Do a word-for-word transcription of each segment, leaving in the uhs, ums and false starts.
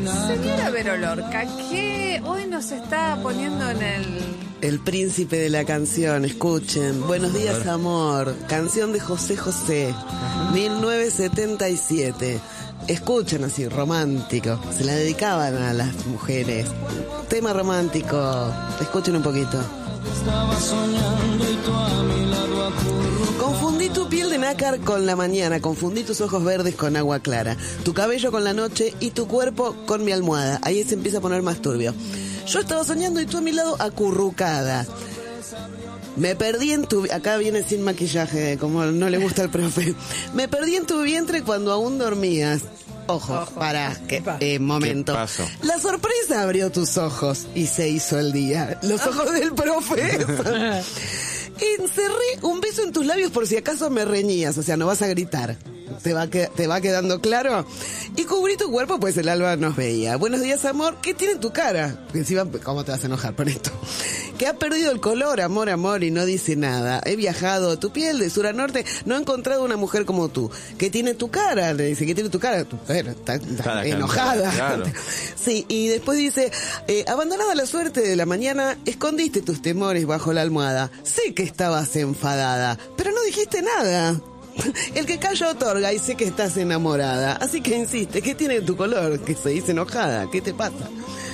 Señora Vero Lorca, ¿qué hoy nos está poniendo en el...? El príncipe de la canción, escuchen. Buenos días, amor. Canción de José José, mil novecientos setenta y siete. Escuchen así, romántico. Se la dedicaban a las mujeres. Tema romántico. Escuchen un poquito. Estaba soñando y tú a mi lado acurrucado. Confundí tu piel de nácar con la mañana, confundí tus ojos verdes con agua clara, tu cabello con la noche y tu cuerpo con mi almohada. Ahí se empieza a poner más turbio. Yo estaba soñando y tú a mi lado acurrucada. Me perdí en tu... Acá viene sin maquillaje, como no le gusta al profe. Me perdí en tu vientre cuando aún dormías. Ojo, Ojo. para que eh, momento. La sorpresa abrió tus ojos y se hizo el día. Los ojos del profe. Encerré un beso en tus labios por si acaso me reñías, o sea, no vas a gritar. ¿Te va, que, ¿Te va quedando claro? Y cubrí tu cuerpo, pues el alba nos veía. Buenos días, amor. ¿Qué tiene en tu cara? Porque encima, ¿cómo te vas a enojar por esto? Que ha perdido el color, amor, amor, y no dice nada. He viajado a tu piel de sur a norte, no he encontrado una mujer como tú. ¿Qué tiene tu cara? Le dice, ¿qué tiene tu cara? Tu cara está, está enojada. Claro. Sí, y después dice, eh, abandonada la suerte de la mañana, escondiste tus temores bajo la almohada. Sé que estabas enfadada, pero no dijiste nada. El que calla otorga y sé que estás enamorada. Así que insiste, ¿qué tiene tu color? Que se dice enojada, ¿qué te pasa?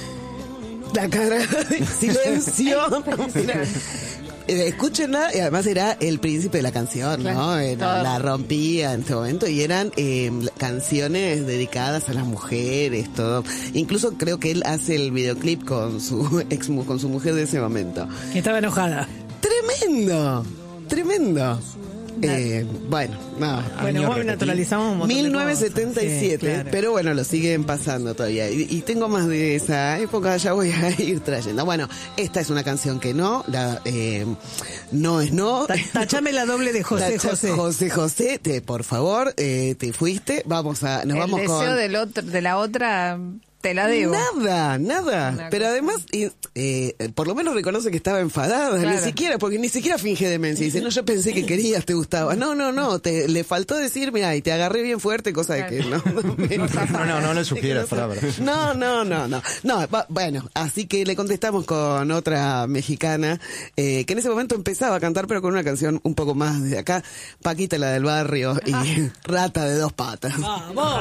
La cara de silencio. Escúchenla, y además era el príncipe de la canción, ¿no? Era, la rompía en este momento y eran eh, canciones dedicadas a las mujeres, todo. Incluso creo que él hace el videoclip con su ex, con su mujer de ese momento. Que estaba enojada. Tremendo, tremendo. Eh, bueno, no. Bueno, hoy naturalizamos un montón mil novecientos setenta y siete, sí, claro. Pero bueno, lo siguen pasando todavía. Y, y tengo más de esa época, ya voy a ir trayendo. Bueno, esta es una canción que no, la eh, no es no. Tachame la doble de José Tacha, José. José José, te, por favor, eh, te fuiste. Vamos a, nos El vamos deseo con... del otro, de la otra... Te la debo. Nada, nada. Pero además, eh, eh, por lo menos reconoce que estaba enfadada. Claro. Ni siquiera, porque ni siquiera finge demencia. Dice, no, yo pensé que querías, te gustaba. No, no, no. Te, le faltó decir, mira, y te agarré bien fuerte, cosa claro. de que no. No, me, no, no, no le sugieras palabras. No, no, no, no. No, va, bueno, así que le contestamos con otra mexicana, eh, que en ese momento empezaba a cantar, pero con una canción un poco más de acá. Paquita, la del barrio, y Rata de dos patas. ¡Vamos!